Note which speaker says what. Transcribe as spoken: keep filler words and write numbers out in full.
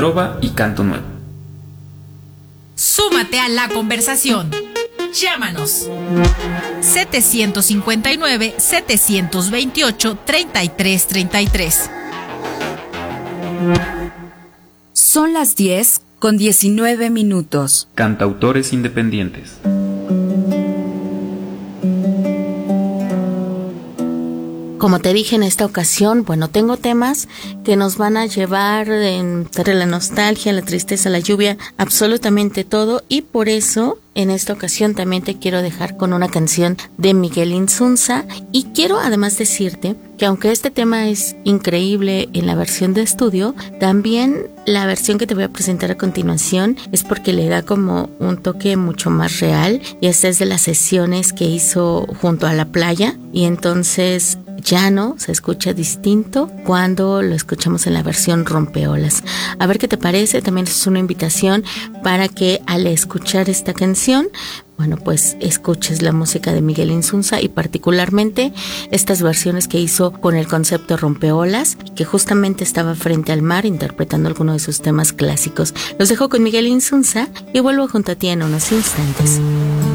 Speaker 1: trova y canto nuevo.
Speaker 2: Súmate a la conversación. Llámanos. setecientos cincuenta y nueve, setecientos veintiocho, treinta y tres treinta y tres.
Speaker 3: Son las diez con diecinueve minutos.
Speaker 1: Cantautores independientes.
Speaker 4: Como te dije en esta ocasión, bueno, tengo temas que nos van a llevar entre la nostalgia, la tristeza, la lluvia, absolutamente todo, y por eso en esta ocasión también te quiero dejar con una canción de Miguel Insunza, y quiero además decirte que aunque este tema es increíble en la versión de estudio, también la versión que te voy a presentar a continuación es porque le da como un toque mucho más real, y esta es de las sesiones que hizo junto a la playa, y entonces ya no se escucha distinto cuando lo escuchamos en la versión rompeolas. A ver qué te parece. También es una invitación para que al escuchar esta canción, bueno, pues escuches la música de Miguel Insunza y particularmente estas versiones que hizo con el concepto rompeolas, que justamente estaba frente al mar interpretando algunos de sus temas clásicos. Los dejo con Miguel Insunza y vuelvo junto a ti en unos instantes.